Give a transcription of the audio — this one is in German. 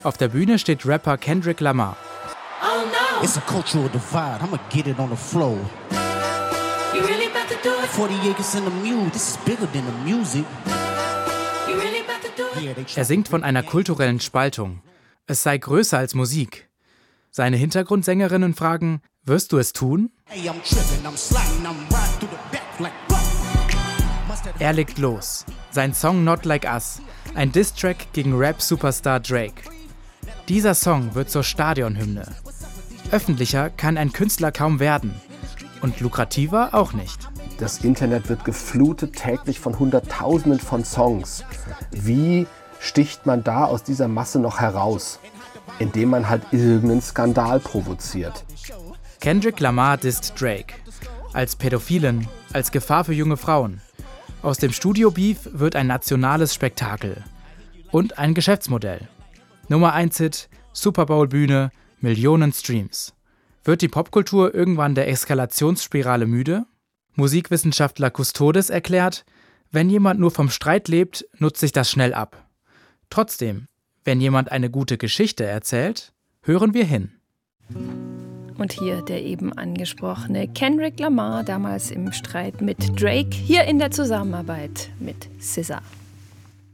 Auf der Bühne steht Rapper Kendrick Lamar. Oh no. It's a cultural divide. I'ma get it on the flow. You really about to do it? 40 acres in the mule. This is bigger than the music. You really about to do it? Er singt von einer kulturellen Spaltung. Es sei größer als Musik. Seine Hintergrundsängerinnen fragen, wirst du es tun? Er legt los. Sein Song Not Like Us. Ein Diss-Track gegen Rap-Superstar Drake. Dieser Song wird zur Stadionhymne. Öffentlicher kann ein Künstler kaum werden. Und lukrativer auch nicht. Das Internet wird geflutet täglich von Hunderttausenden von Songs. Wie sticht man da aus dieser Masse noch heraus? Indem man halt irgendeinen Skandal provoziert. Kendrick Lamar disst Drake. Als Pädophilen, als Gefahr für junge Frauen. Aus dem Studio-Beef wird ein nationales Spektakel. Und ein Geschäftsmodell. Nummer 1 Hit, Super Bowl-Bühne, Millionen Streams. Wird die Popkultur irgendwann der Eskalationsspirale müde? Musikwissenschaftler Custodes erklärt, wenn jemand nur vom Streit lebt, nutzt sich das schnell ab. Trotzdem, wenn jemand eine gute Geschichte erzählt, hören wir hin. Und hier der eben angesprochene Kendrick Lamar, damals im Streit mit Drake, hier in der Zusammenarbeit mit SZA.